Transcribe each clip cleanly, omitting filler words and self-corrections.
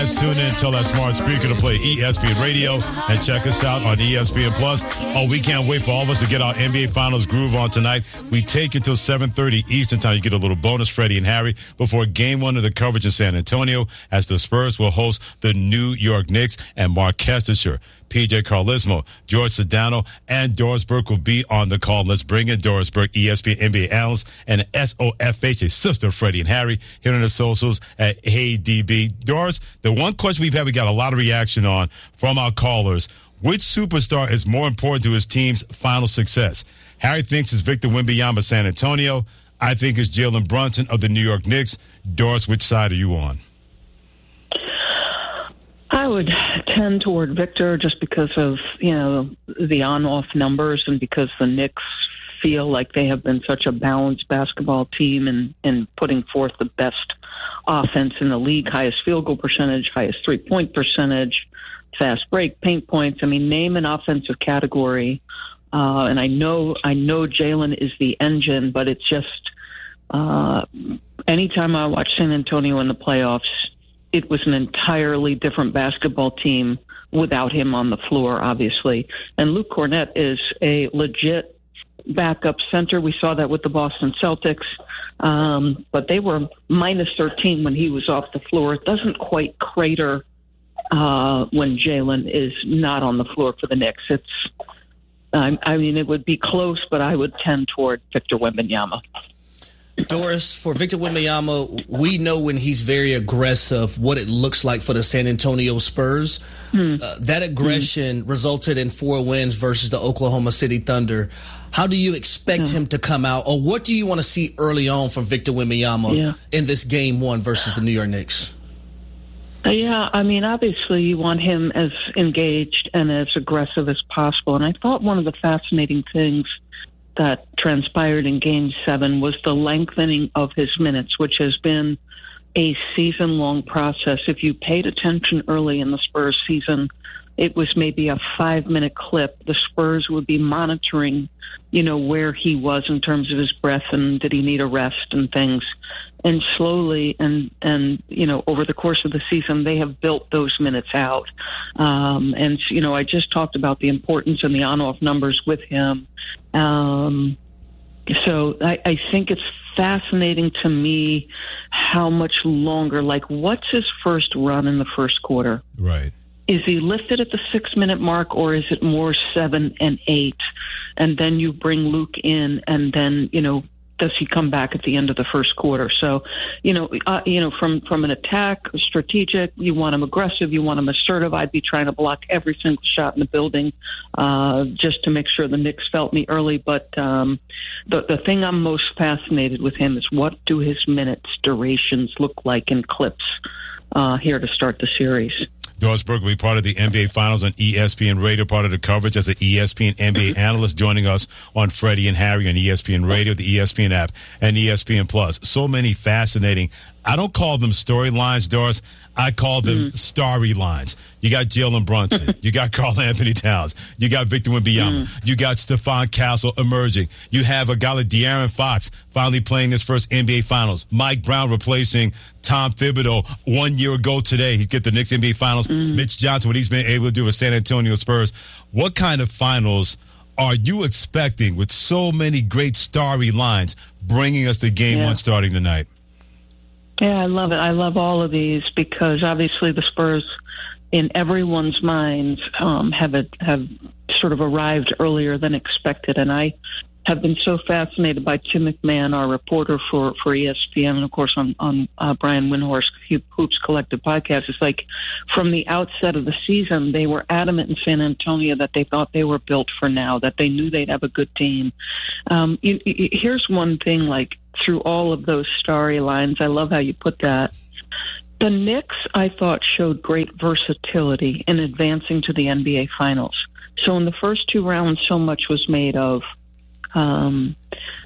Tune in, tell that smart speaker to play ESPN Radio and check us out on ESPN Plus. Oh, we can't wait for all of us to get our NBA Finals groove on tonight. We take until 7:30 Eastern Time. You get a little bonus, Freddie and Harry, before Game 1 of the coverage in San Antonio as the Spurs will host the New York Knicks, and Mark Kestisher, PJ Carlismo, George Sedano, and Doris Burke will be on the call. Let's bring in Doris Burke, ESPN NBA analyst, and SOFH, a sister of Freddie and Harry, here on the socials at Hey DB. Doris, the one question we got a lot of reaction on from our callers. Which superstar is more important to his team's final success? Harry thinks it's Victor Wembanyama, San Antonio. I think it's Jalen Brunson of the New York Knicks. Doris, which side are you on? I would tend toward Victor just because of, the on-off numbers and because the Knicks feel like they have been such a balanced basketball team and putting forth the best offense in the league, highest field goal percentage, highest three-point percentage, fast break, paint points. I mean, name an offensive category. And I know Jalen is the engine, but it's just anytime I watch San Antonio in the playoffs, it was an entirely different basketball team without him on the floor, obviously. And Luke Cornett is a legit backup center. We saw that with the Boston Celtics. But they were minus 13 when he was off the floor. It doesn't quite crater when Jalen is not on the floor for the Knicks. It would be close, but I would tend toward Victor Wembanyama. Doris, for Victor Wembanyama, we know when he's very aggressive what it looks like for the San Antonio Spurs. That aggression resulted in 4 wins versus the Oklahoma City Thunder. How do you expect him to come out, or what do you want to see early on from Victor Wembanyama in this Game 1 versus the New York Knicks? Obviously you want him as engaged and as aggressive as possible. And I thought one of the fascinating things that transpired in Game 7 was the lengthening of his minutes, which has been a season-long process. If you paid attention early in the Spurs season, it was maybe a 5-minute clip. The Spurs would be monitoring, where he was in terms of his breath and did he need a rest and things. And slowly and over the course of the season, they have built those minutes out. I just talked about the importance and the on-off numbers with him. So I think it's fascinating to me how much longer, what's his first run in the first quarter? Right. Is he lifted at the 6-minute mark, or is it more 7 and 8? And then you bring Luke in, and then, does he come back at the end of the first quarter? So, from an attack, strategic, you want him aggressive, you want him assertive. I'd be trying to block every single shot in the building just to make sure the Knicks felt me early. But the thing I'm most fascinated with him is what do his minutes durations look like in clips here to start the series. Doris Burke will be part of the NBA Finals on ESPN Radio, part of the coverage as an ESPN NBA analyst, joining us on Freddie and Harry on ESPN Radio, the ESPN app, and ESPN Plus. So many fascinating, I don't call them storylines, Doris. I call them starry lines. You got Jalen Brunson. You got Karl Anthony Towns. You got Victor Wembanyama. You got Stephon Castle emerging. You have a guy like De'Aaron Fox finally playing his first NBA Finals. Mike Brown replacing Tom Thibodeau 1 year ago today. He's get the Knicks NBA Finals. Mitch Johnson, what he's been able to do with San Antonio Spurs. What kind of finals are you expecting with so many great starry lines bringing us to Game 1 starting tonight? Yeah, I love it. I love all of these because obviously the Spurs, in everyone's minds, have sort of arrived earlier than expected. And I have been so fascinated by Tim McMahon, our reporter for ESPN, and of course on Brian Windhorst's Hoops Collective podcast. It's like from the outset of the season, they were adamant in San Antonio that they thought they were built for now, that they knew they'd have a good team. Here's one thing, through all of those starry lines, I love how you put that. The Knicks, I thought, showed great versatility in advancing to the NBA Finals. So in the first 2 rounds, so much was made of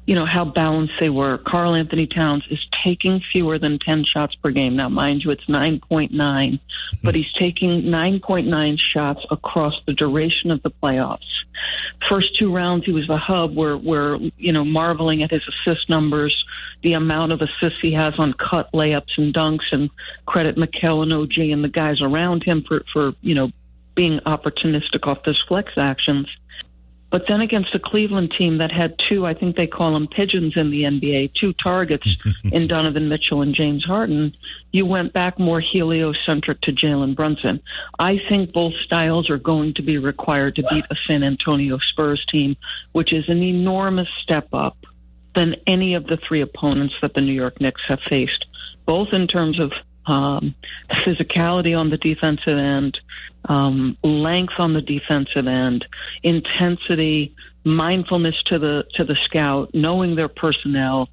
how balanced they were. Karl Anthony Towns is taking fewer than 10 shots per game. Now, mind you, it's 9.9, but he's taking 9.9 shots across the duration of the playoffs. First 2 rounds, he was the hub. We're marveling at his assist numbers, the amount of assists he has on cut layups and dunks, and credit Mikal and OG and the guys around him for being opportunistic off those flex actions. But then against a Cleveland team that had 2, I think they call them pigeons in the NBA, 2 targets in Donovan Mitchell and James Harden, you went back more heliocentric to Jalen Brunson. I think both styles are going to be required to beat a San Antonio Spurs team, which is an enormous step up than any of the 3 opponents that the New York Knicks have faced, both in terms of physicality on the defensive end, length on the defensive end, intensity, mindfulness to the scout, knowing their personnel,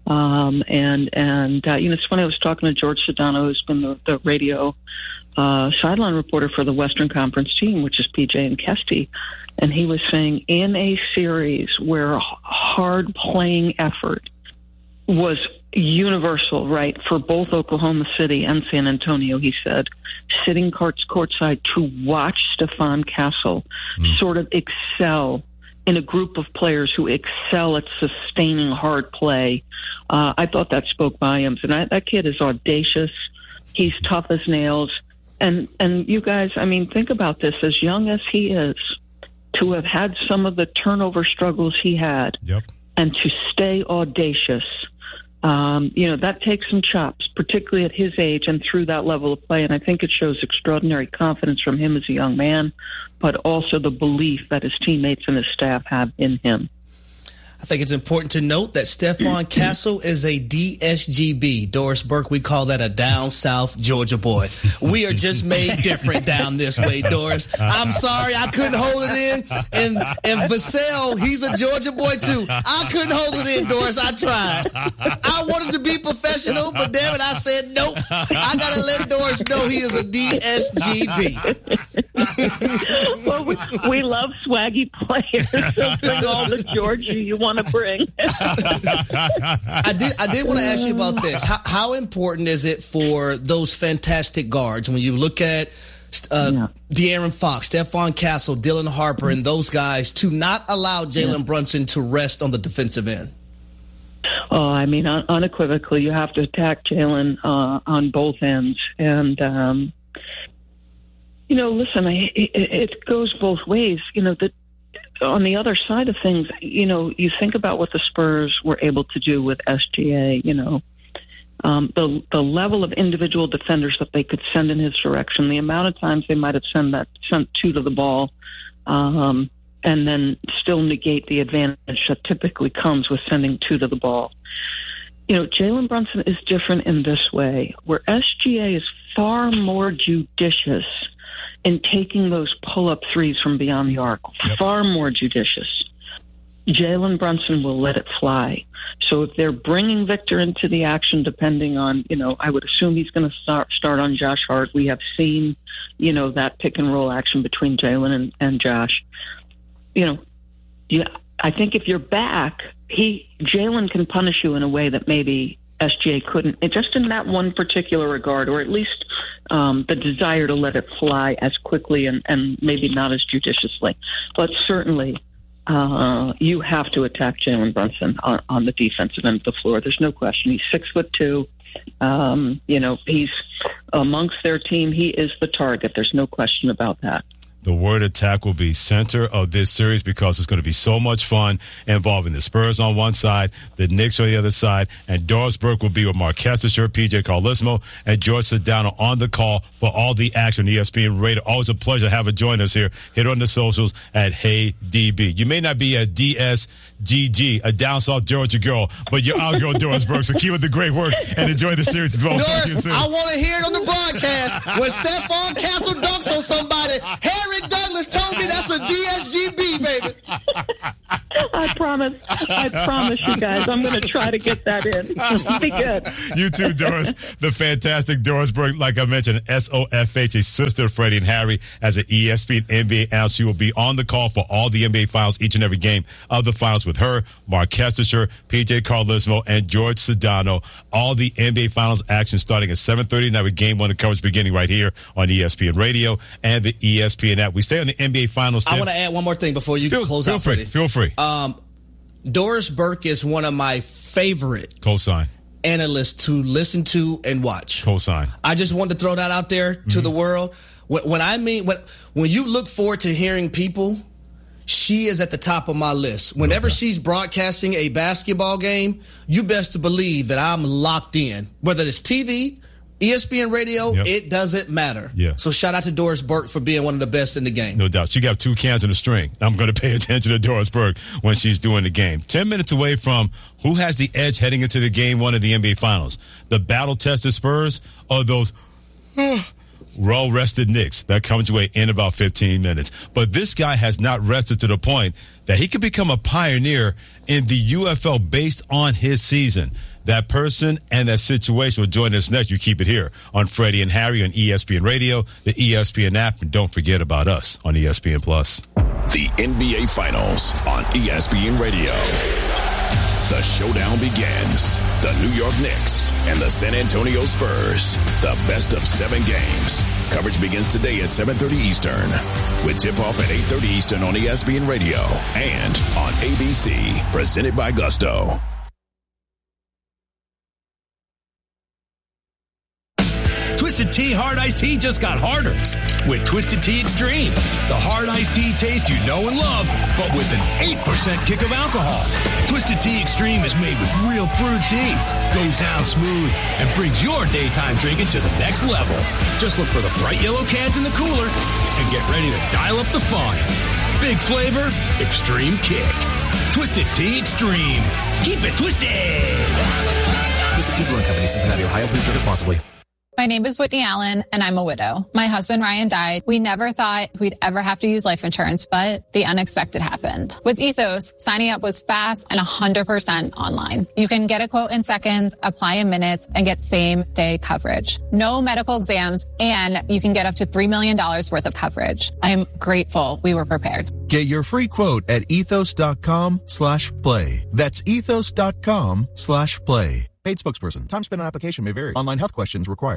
it's funny. I was talking to George Sedano, who's been the radio sideline reporter for the Western Conference team, which is PJ and Kesty, and he was saying in a series where hard playing effort was universal, right, for both Oklahoma City and San Antonio, he said, sitting courtside to watch Stephon Castle sort of excel in a group of players who excel at sustaining hard play. I thought that spoke volumes. And that kid is audacious. He's tough as nails. And you guys, think about this. As young as he is, to have had some of the turnover struggles he had, and to stay audacious, that takes some chops, particularly at his age and through that level of play. And I think it shows extraordinary confidence from him as a young man, but also the belief that his teammates and his staff have in him. I think it's important to note that Stephon Castle is a DSGB. Doris Burke, we call that a down south Georgia boy. We are just made different down this way, Doris. I'm sorry I couldn't hold it in. And Vassell, he's a Georgia boy too. I couldn't hold it in, Doris. I tried. I wanted to be professional, but damn it, I said nope. I got to let Doris know he is a DSGB. Well, we love swaggy players, so bring all the Georgia you want to bring. I did want to ask you about this. How important is it for those fantastic guards when you look at De'Aaron Fox, Stephon Castle, Dylan Harper, and those guys to not allow Jalen Brunson to rest on the defensive end? Oh, unequivocally, you have to attack Jalen on both ends. And, listen, it goes both ways. On the other side of things, you think about what the Spurs were able to do with SGA, the level of individual defenders that they could send in his direction, the amount of times they might have sent 2 to the ball, and then still negate the advantage that typically comes with sending 2 to the ball. Jalen Brunson is different in this way, where SGA is far more judicious in taking those pull-up threes from beyond the arc, far more judicious. Jalen Brunson will let it fly. So if they're bringing Victor into the action, depending on, I would assume he's going to start on Josh Hart. We have seen, that pick and roll action between Jalen and Josh. I think if you're back, Jalen can punish you in a way that maybe SGA couldn't, just in that one particular regard, or at least the desire to let it fly as quickly and maybe not as judiciously. But certainly you have to attack Jalen Brunson on the defensive end of the floor. There's no question. He's 6'2". He's amongst their team. He is the target. There's no question about that. The word attack will be center of this series because it's going to be so much fun involving the Spurs on one side, the Knicks on the other side, and Doris Burke will be with Marquez Fisher, PJ Carlesimo, and George Sedano on the call for all the action. ESPN Radio. Always a pleasure to have her join us here. Hit her on the socials at HeyDB. You may not be a DSGG, a down south Georgia girl, but you're our girl, Doris Burke. So keep up the great work and enjoy the series as well. Doris, I want to hear it on the broadcast when Stephon Castle dunks on somebody. Harry Douglas told me that's a DSGB, baby. I promise you guys, I'm going to try to get that in. Be good. You too, Doris. The fantastic Doris Burke, like I mentioned, SOFH, a sister of Freddie and Harry, as an ESPN NBA analyst. She will be on the call for all the NBA finals, each and every game of the finals with her, Mark Kestisher, PJ Carlesimo, and George Sedano. All the NBA finals action starting at 7:30 now with Game 1 of coverage beginning right here on ESPN Radio and the ESPN app. We stay on the NBA finals. I want to add one more thing before you close out. Feel free. Doris Burke is one of my favorite cosign analysts to listen to and watch. Cosign. I just wanted to throw that out there to the world. When you look forward to hearing people, she is at the top of my list. Whenever she's broadcasting a basketball game, you best to believe that I'm locked in. Whether it's TV, ESPN Radio, it doesn't matter. Yeah. So shout out to Doris Burke for being one of the best in the game. No doubt. She got 2 cans in a string. I'm going to pay attention to Doris Burke when she's doing the game. 10 minutes away from who has the edge heading into the Game 1 of the NBA Finals. The battle-tested Spurs or those well-rested Knicks? That comes your way in about 15 minutes. But this guy has not rested to the point that he could become a pioneer in the UFL based on his season. That person and that situation will join us next. You keep it here on Freddie and Harry on ESPN Radio, the ESPN app, and don't forget about us on ESPN+. The NBA Finals on ESPN Radio. The showdown begins. The New York Knicks and the San Antonio Spurs. The best of 7 games. Coverage begins today at 7:30 Eastern. With tip-off at 8:30 Eastern on ESPN Radio and on ABC. Presented by Gusto. Twisted Tea Hard Iced Tea just got harder with Twisted Tea Extreme. The hard iced tea taste you know and love, but with an 8% kick of alcohol. Twisted Tea Extreme is made with real brewed tea, goes down smooth, and brings your daytime drinking to the next level. Just look for the bright yellow cans in the cooler and get ready to dial up the fun. Big flavor, extreme kick. Twisted Tea Extreme. Keep it twisted. Twisted Tea Brewing Company, Cincinnati, Ohio. Please drink responsibly. My name is Whitney Allen, and I'm a widow. My husband, Ryan, died. We never thought we'd ever have to use life insurance, but the unexpected happened. With Ethos, signing up was fast and 100% online. You can get a quote in seconds, apply in minutes, and get same-day coverage. No medical exams, and you can get up to $3 million worth of coverage. I'm grateful we were prepared. Get your free quote at ethos.com/play. That's ethos.com/play. Paid spokesperson. Time spent on application may vary. Online health questions required.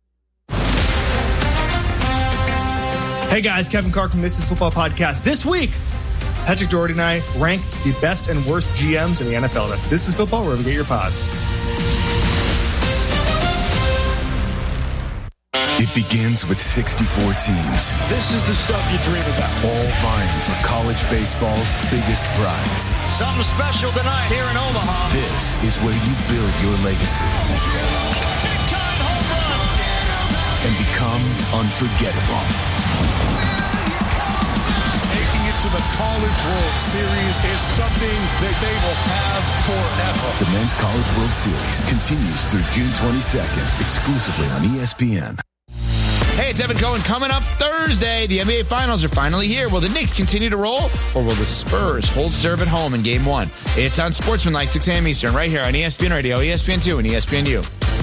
Hey guys, Kevin Clark from This Is Football Podcast. This week, Patrick Doherty and I rank the best and worst GMs in the NFL. That's This Is Football, wherever you get your pods. It begins with 64 teams. This is the stuff you dream about. All vying for college baseball's biggest prize. Something special tonight here in Omaha. This is where you build your legacy. Big time home run. And become unforgettable. Making it to the College World Series is something that they will have forever. The Men's College World Series continues through June 22nd, exclusively on ESPN. Hey, it's Evan Cohen. Coming up Thursday, the NBA Finals are finally here. Will the Knicks continue to roll, or will the Spurs hold serve at home in Game 1? It's on Sportsmanlike, 6 a.m. Eastern, right here on ESPN Radio, ESPN2, and ESPNU.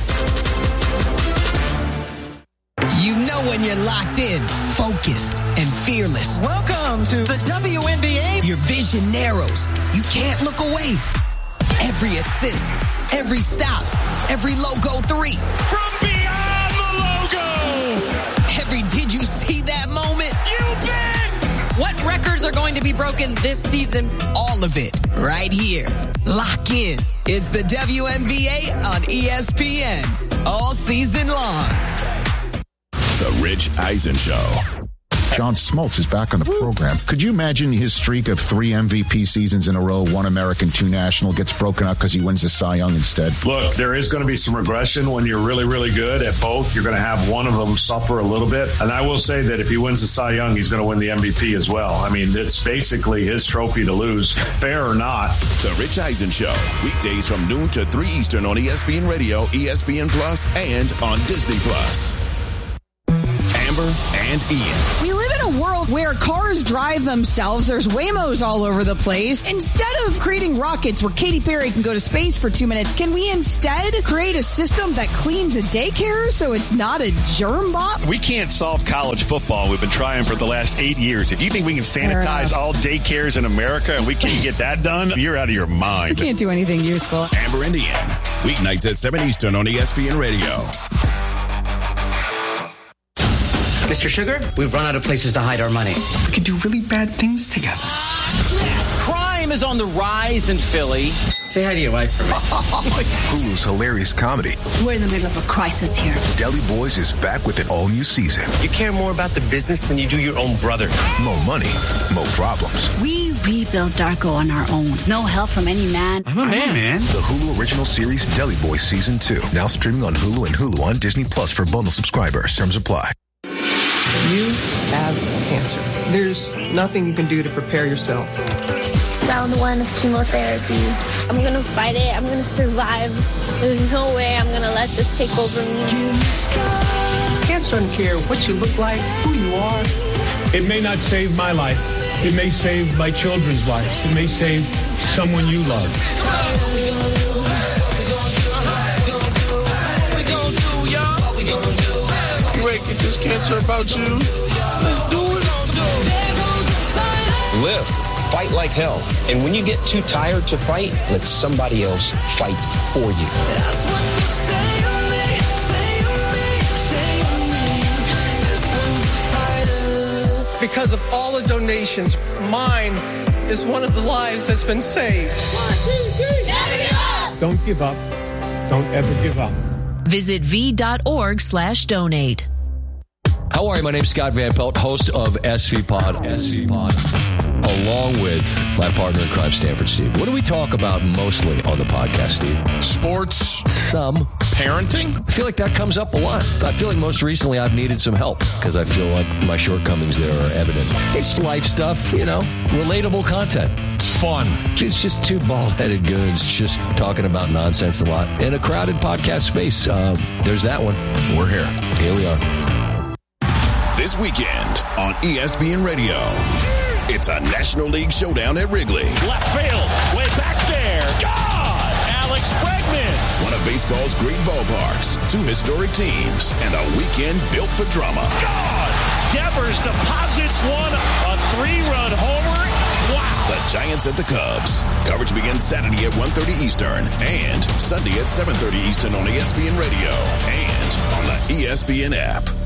You know when you're locked in, focused, and fearless. Welcome to the WNBA. Your vision narrows. You can't look away. Every assist, every stop, every logo 3. From beyond the logo. Every did you see that moment? You bet. What records are going to be broken this season? All of it right here. Lock in. It's the WNBA on ESPN. All season long. The Rich Eisen Show. John Smoltz is back on the program. Could you imagine his streak of 3 MVP seasons in a row, 1 American, 2 National, gets broken up because he wins the Cy Young instead? Look, there is going to be some regression when you're really, really good at both. You're going to have one of them suffer a little bit. And I will say that if he wins the Cy Young, he's going to win the MVP as well. I mean, it's basically his trophy to lose, fair or not. The Rich Eisen Show, weekdays from noon to 3 Eastern on ESPN Radio, ESPN Plus, and on Disney Plus. Amber and Ian. We live in a world where cars drive themselves. There's Waymos all over the place. Instead of creating rockets where Katy Perry can go to space for 2 minutes, can we instead create a system that cleans a daycare so it's not a germ bomb? We can't solve college football. We've been trying for the last 8 years. If you think we can sanitize all daycares in America and we can't get that done, you're out of your mind. We can't do anything useful. Amber and Ian, weeknights at 7 Eastern on ESPN Radio. Mr. Sugar, we've run out of places to hide our money. We could do really bad things together. Crime is on the rise in Philly. Say hi to your wife for me. Hulu's hilarious comedy, We're in the middle of a crisis here. Deli Boys, is back with an all-new season. You care more about the business than you do your own brother. More money, more problems. We rebuilt Darko on our own. No help from any man. I'm a man. The Hulu original series Deli Boys Season 2. Now streaming on Hulu and Hulu on Disney Plus for bundle subscribers. Terms apply. You have cancer. There's nothing you can do to prepare yourself. Round 1 of chemotherapy. I'm going to fight it. I'm going to survive. There's no way I'm going to let this take over me. Cancer doesn't care what you look like, who you are. It may not save my life. It may save my children's lives. It may save someone you love. You ain't get this cancer about you. Let's do it. Live. Fight like hell. And when you get too tired to fight, let somebody else fight for you. That's what you say to me, say to me, say to me. Because of all the donations, mine is one of the lives that's been saved. 1, 2, 3. Never give up. Don't give up. Don't ever give up. Visit v.org/donate. How are you? My name's Scott Van Pelt, host of SV Pod, along with my partner in crime, Stanford Steve. What do we talk about mostly on the podcast, Steve? Sports. Some. Parenting? I feel like that comes up a lot. I feel like most recently I've needed some help because I feel like my shortcomings there are evident. It's life stuff, relatable content. It's fun. It's just two bald-headed goons just talking about nonsense a lot in a crowded podcast space. There's that one. We're here. Here we are. This weekend on ESPN Radio, it's a National League showdown at Wrigley. Left field, way back there. God! Alex Bregman. One of baseball's great ballparks, two historic teams, and a weekend built for drama. God! Devers deposits one, a 3-run homer. Wow! The Giants at the Cubs. Coverage begins Saturday at 1:30 Eastern and Sunday at 7:30 Eastern on ESPN Radio and on the ESPN app.